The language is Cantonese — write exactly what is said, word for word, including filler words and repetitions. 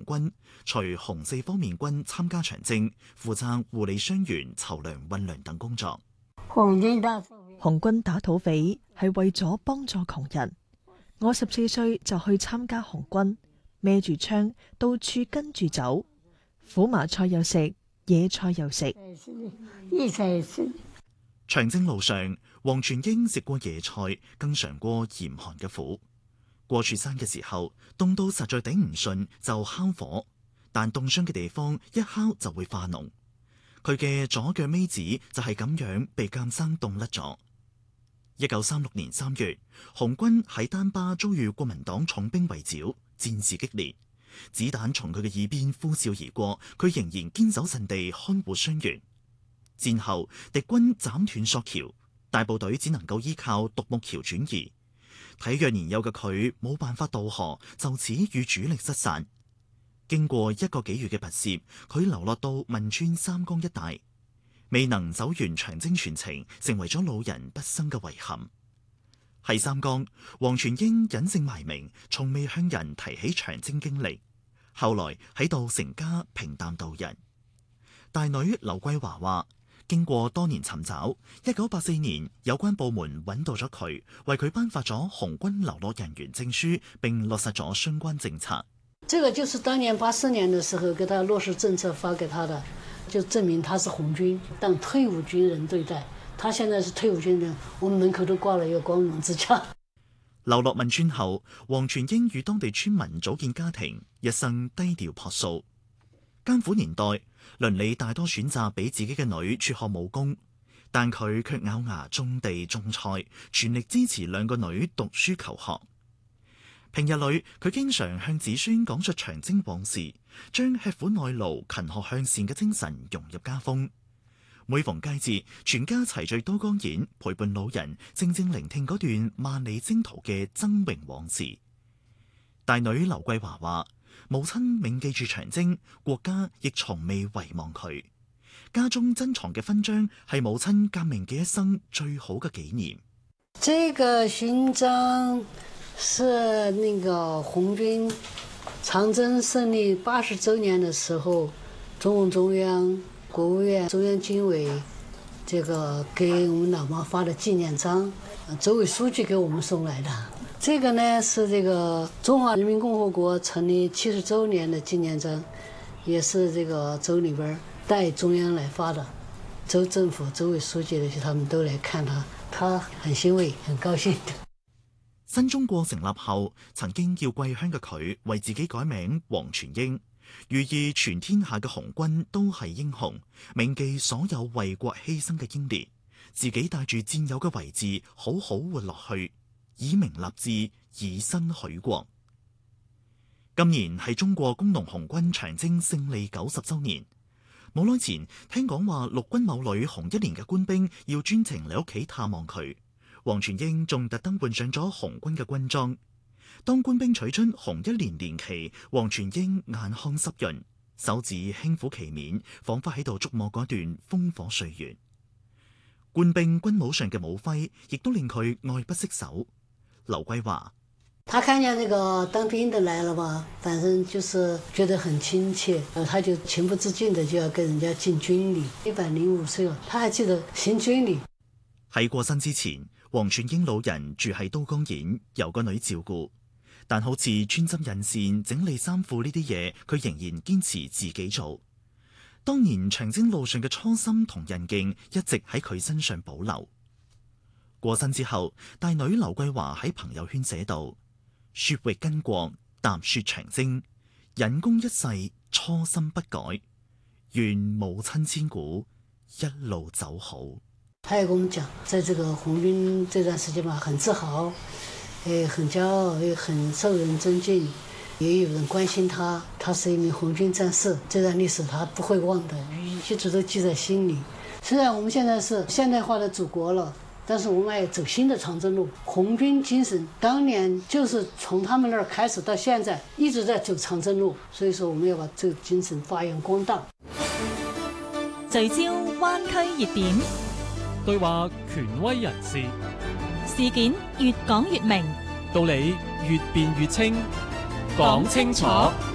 軍，隨紅四方面軍參加長征，負責護理傷員、籌糧運糧等工作。 紅軍打紅軍打土匪係為咗幫助窮人。我十四歲就去參加紅軍，孭住槍到處跟住走，苦麻菜又食，野菜又食。 長征路上，黃全英食過野菜，更嘗過嚴寒嘅苦。過雪山嘅時候，凍到實在頂唔順，就烤火，但凍傷嘅地方一烤就會化膿。佢嘅左腳尾指就係咁樣被監生凍甩咗。一九三六年三月，紅軍喺丹巴遭遇國民黨重兵圍剿，戰事激烈，子彈從佢嘅耳邊呼嘯而過，佢仍然堅守陣地看護傷員。戰後敵軍斬斷索橋，大部隊只能夠依靠獨木橋轉移。體弱年幼嘅佢冇辦法渡河，就此與主力失散。經過一個幾月嘅跋涉，佢流落到汶川三江一帶。未能走完長征全程，成為咗老人畢生嘅遺憾。喺三江，黃全英隱姓埋名，從未向人提起長征經歷。後來喺度成家，平淡度日。大女劉桂華話，經過多年尋找，一九八四年有關部門揾到咗佢，為佢頒發咗紅軍流落人員證書，並落實咗相關政策。 這個就是當年八四年的時候給他落實政策發給他的。就證明他是紅軍，當退伍軍人對待。他現在是退伍軍人，我們門口都掛了一個光榮之架。 流落汶川後，黃全英與當地村民組建家庭，一生低調樸素。艱苦年代，鄰里大多選擇俾自己嘅女輟學武功，但佢卻咬牙種地種菜，全力支持兩個女讀書求學。平日裏，佢經常向子孫講述長征往事，將吃苦耐勞、勤學向善嘅精神融入家風。每逢佳節，全家齊聚都江堰，陪伴老人，靜靜聆聽嗰段萬里征途嘅崢嶸往事。大女劉桂華話：母親銘記住長征，國家亦從未遺忘佢。家中珍藏嘅勳章係母親革命嘅一生最好嘅紀念。 這個勳章是那個紅軍長征勝利八十周年的時候，中共中央、國務院、中央軍委這個給我們老媽發的紀念章，周委書記給我們送來的。這個呢是這個中華人民共和國成立七十周年的紀念章，也是這個州裏邊代中央來發的。州政府、州委書記的他們都來看他，他很欣慰、很高興的。 新中國成立後，曾經叫桂香嘅佢為自己改名黃全英，寓意全天下嘅紅軍都係英雄，銘記所有為國犧牲嘅英烈，自己帶住戰友嘅遺志，好好活落去，以名立志，以身許國。今年係中國工農紅軍長征勝利九十周年，冇耐前聽講話陸軍某旅紅一年嘅官兵要專程嚟屋企探望佢。黃全英仲特登換上咗紅軍嘅軍裝。當官兵取出紅一年年旗，黃全英眼眶濕潤，手指輕撫其面，仿佛喺度觸摸嗰段烽火歲月。官兵軍帽上嘅帽徽，亦都令佢愛不釋手。劉桂華： 他看見這個當兵的來了嘛，反正就是覺得很親切，他就情不自禁的就要跟人家進軍禮。一百零五歲了，他還記得行軍禮。 喺過身之前，黃全英老人住喺都江堰，由個女照顧。但好似穿針引線、整理衫褲呢啲嘢，佢仍然堅持自己做。當年長征路上嘅初心同韌勁，一直喺佢身上保留。過身之後，大女劉桂華喺朋友圈寫道：雪域巾幗，踏雪長征，忍功一世，初心不改。願母親千古，一路走好。 他也跟我們講，在這個紅軍這段時間嘛，很自豪，誒，很驕傲，也很受人尊敬，也有人關心他。他是一名紅軍戰士，這段歷史他不會忘的，一直都記在心裏。雖然我們現在是現代化的祖國了，但是我們還要走新的長征路。紅軍精神當年就是從他們那兒開始到現在一直在走長征路，所以說我們要把這個精神發揚光大。 聚焦灣區熱點， 對話權威人士， 事件越講越明， 道理越辯越清，講清楚。